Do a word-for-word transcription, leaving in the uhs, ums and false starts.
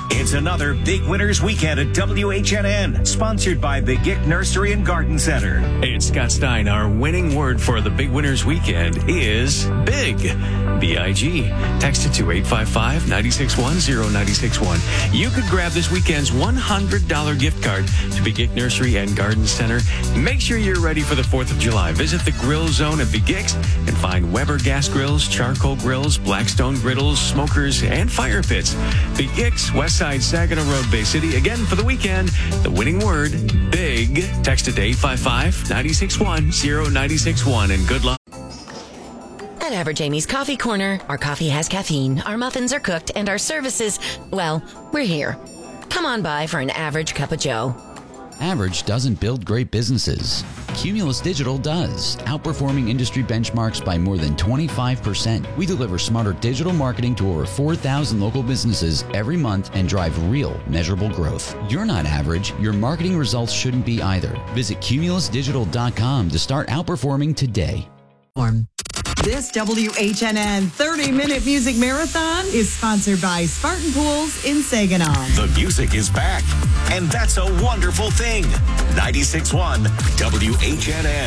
It's another Big Winners Weekend at W H N N, sponsored by Big Gick Nursery and Garden Center. Hey, it's Scott Stein. Our winning word for the Big Winners Weekend is big. B I G. Text it to eight five five, nine six one, zero nine six one. You could grab this weekend's one hundred dollars gift card to Big Gick Nursery and Garden Center. Make sure you're ready for the fourth of July. Visit the Grill Zone at Big Gick's and find Weber gas grills, charcoal grills, Blackstone griddles, smokers, and fire pits. Big Gick's, West Side, Saginaw Road, Bay City. Again, for the weekend, the winning word, big. Text it to eight five five, nine six one, zero nine six one, and good luck. At Average Amy's Coffee Corner, our coffee has caffeine, our muffins are cooked, and our services, well, we're here. Come on by for an average cup of joe. Average doesn't build great businesses. Cumulus Digital does, outperforming industry benchmarks by more than twenty-five percent. We deliver smarter digital marketing to over four thousand local businesses every month and drive real, measurable growth. You're not average. Your marketing results shouldn't be either. Visit cumulus digital dot com to start outperforming today. This W H N N thirty-minute music marathon is sponsored by Spartan Pools in Saginaw. The music is back, and that's a wonderful thing. ninety-six point one W H N N.